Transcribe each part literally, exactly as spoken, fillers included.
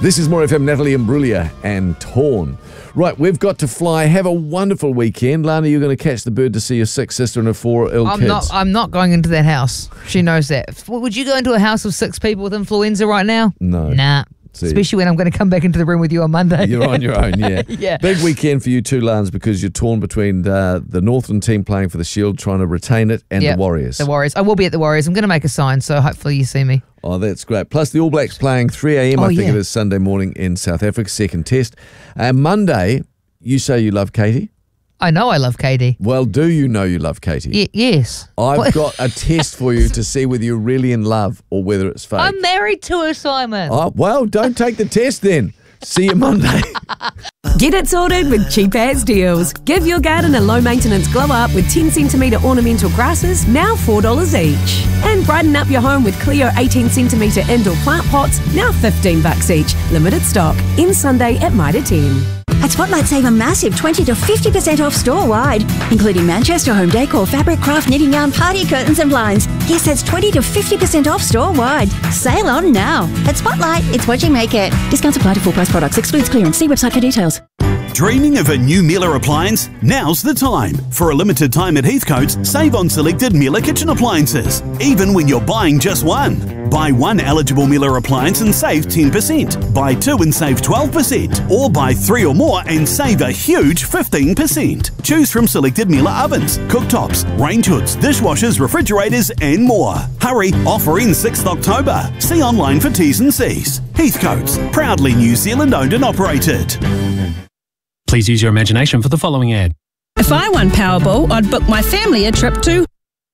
This is More F M, Natalie Imbruglia and Torn. Right, we've got to fly. Have a wonderful weekend. Lana, you're going to catch the bird to see your sick sister and her four ill I'm kids. not. I'm not going into that house. She knows that. Would you go into a house of six people with influenza right now? No. Nah. See. Especially when I'm going to come back into the room with you on Monday. You're on your own, yeah. Yeah. Big weekend for you too, Lance, because you're torn between uh, the Northland team playing for the Shield, trying to retain it, and Yep, the Warriors. The Warriors. I will be at the Warriors. I'm going to make a sign, so hopefully you see me. Oh, that's great. Plus the All Blacks playing three a.m, Oh, I think yeah. it is, Sunday morning in South Africa, second test. And Monday, you say you love Katie? I know I love Katie. Well, do you know you love Katie? Y- yes. I've What? got a test for you to see whether you're really in love or whether it's fake. I'm married to her, Simon. Oh, well, don't take the test then. See you Monday. Get it sorted with Cheap As Deals. Give your garden a low-maintenance glow-up with ten centimetre ornamental grasses, now four dollars each. And brighten up your home with Clio eighteen centimetre indoor plant pots, now fifteen bucks each. Limited stock. In Sunday at Mitre ten. At Spotlight, save a massive twenty to fifty percent off store-wide, including Manchester home decor, fabric, craft, knitting yarn, party curtains and blinds. Yes, that's twenty to fifty percent off store-wide. Sale on now. At Spotlight, it's what you make it. Discounts apply to full-price products. Excludes clearance. See website for details. Dreaming of a new Miele appliance? Now's the time. For a limited time at Heathcote's, save on selected Miele kitchen appliances, even when you're buying just one. Buy one eligible Miele appliance and save ten percent. Buy two and save twelve percent. Or buy three or more and save a huge fifteen percent. Choose from selected Miele ovens, cooktops, range hoods, dishwashers, refrigerators and more. Hurry, offer ends sixth October. See online for T's and C's. Heathcote's, proudly New Zealand owned and operated. Please use your imagination for the following ad. If I won Powerball, I'd book my family a trip to...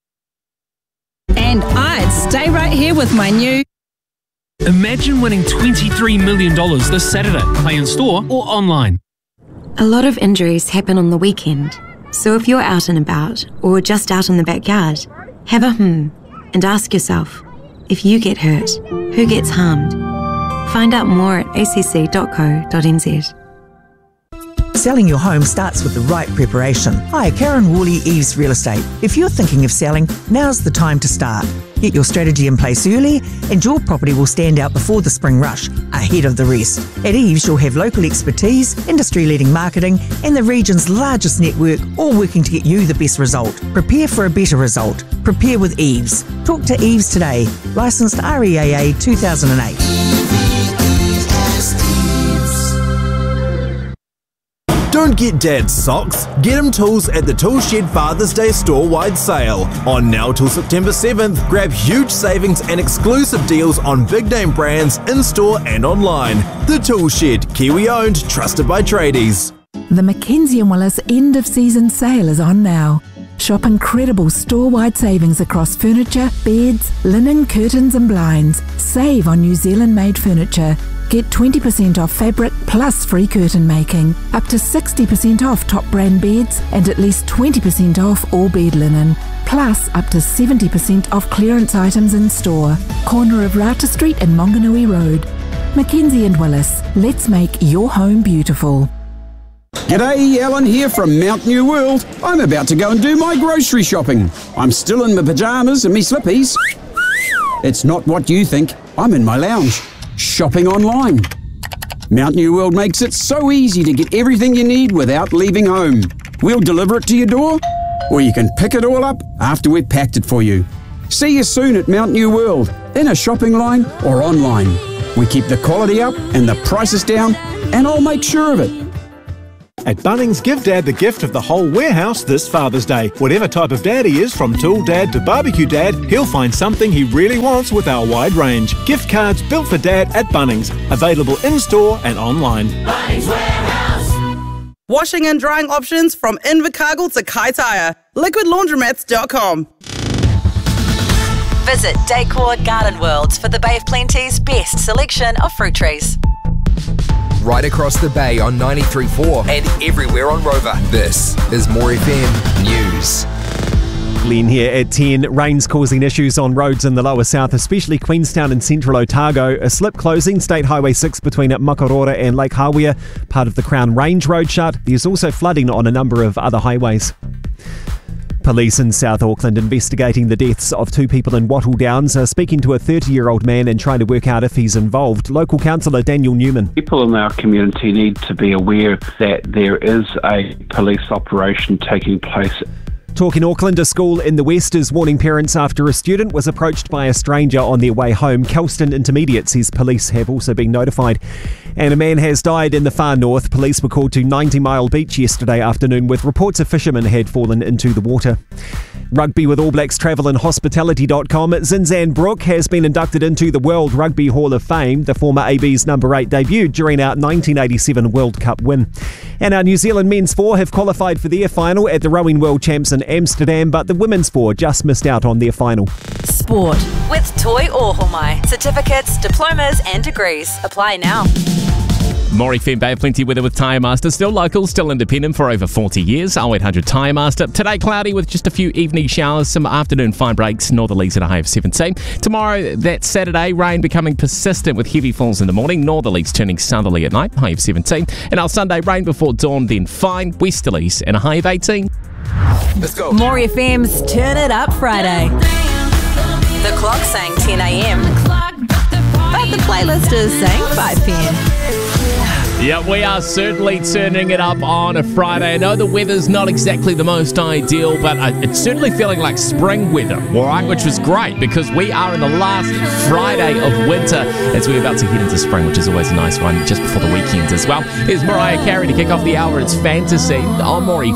And I'd stay right here with my new... Imagine winning twenty-three million dollars this Saturday. Play in store or online. A lot of injuries happen on the weekend. So if you're out and about, or just out in the backyard, have a hmm and ask yourself, if you get hurt, who gets harmed? Find out more at a c c dot co dot n z. Selling your home starts with the right preparation. Hi, Karen Woolley, Eves Real Estate. If you're thinking of selling, now's the time to start. Get your strategy in place early and your property will stand out before the spring rush, ahead of the rest. At Eves, you'll have local expertise, industry-leading marketing and the region's largest network, all working to get you the best result. Prepare for a better result. Prepare with Eves. Talk to Eves today. Licensed R E A A two thousand eight. Don't get Dad's socks. Get him tools at the Tool Shed Father's Day store-wide sale. On now till September seventh, grab huge savings and exclusive deals on big-name brands in-store and online. The Tool Shed, Kiwi-owned, trusted by tradies. The Mackenzie and Willis end-of-season sale is on now. Shop incredible store-wide savings across furniture, beds, linen, curtains and blinds. Save on New Zealand-made furniture. Get twenty percent off fabric plus free curtain making. Up to sixty percent off top brand beds and at least twenty percent off all bed linen. Plus up to seventy percent off clearance items in store. Corner of Rata Street and Monganui Road. Mackenzie and Willis. Let's make your home beautiful. G'day, Alan here from Mount New World. I'm about to go and do my grocery shopping. I'm still in my pyjamas and me slippies. It's not what you think. I'm in my lounge, shopping online. Mount New World makes it so easy to get everything you need without leaving home. We'll deliver it to your door, or you can pick it all up after we've packed it for you. See you soon at Mount New World, in a shopping line or online. We keep the quality up and the prices down, and I'll make sure of it. At Bunnings, give Dad the gift of the whole warehouse this Father's Day. Whatever type of dad he is, from tool dad to barbecue dad, he'll find something he really wants with our wide range. Gift cards built for Dad at Bunnings. Available in-store and online. Bunnings Warehouse. Washing and drying options from Invercargill to Kaitaia. liquid laundromats dot com. Visit Decor Garden Worlds for the Bay of Plenty's best selection of fruit trees. Right across the bay on ninety-three point four and everywhere on Rover. This is More F M News. Glenn here at ten. Rain's causing issues on roads in the lower south, especially Queenstown and central Otago. A slip closing State Highway six between Makarora and Lake Hawea. Part of the Crown Range Road shut. There's also flooding on a number of other highways. Police in South Auckland investigating the deaths of two people in Wattle Downs are speaking to a thirty-year-old man and trying to work out if he's involved. Local councillor Daniel Newman. People in our community need to be aware that there is a police operation taking place. Talking Auckland, a school in the west is warning parents after a student was approached by a stranger on their way home. Kelston Intermediate says police have also been notified. And a man has died in the far north. Police were called to ninety mile Beach yesterday afternoon with reports a fisherman had fallen into the water. Rugby with All Blacks travel and hospitality dot com. Zinzan Brooke has been inducted into the World Rugby Hall of Fame. The former A B's number eight debuted during our nineteen eighty-seven World Cup win. And our New Zealand men's four have qualified for their final at the Rowing World Champs in Amsterdam, but the women's four just missed out on their final. Sport with Toi Ohomai. Certificates, diplomas and degrees. Apply now. More F M Bay of Plenty weather with Tyre Master. Still local, still independent for over forty years. oh eight hundred Tyre Master. Today cloudy with just a few evening showers, some afternoon fine breaks, northerlies at a high of seventeen. Tomorrow, that's Saturday, rain becoming persistent with heavy falls in the morning, northerlies turning southerly at night, high of seventeen. And our Sunday, rain before dawn, then fine, westerlies and a high of eighteen. Let's go. More F M's Turn It Up Friday. The clock's saying ten a.m. but the playlist is saying five p.m. Yeah, we are certainly turning it up on a Friday. I know the weather's not exactly the most ideal, but it's certainly feeling like spring weather, all right, which was great because we are in the last Friday of winter as we're about to head into spring, which is always a nice one just before the weekend as well. Here's Mariah Carey to kick off the hour. It's Fantasy on More F M.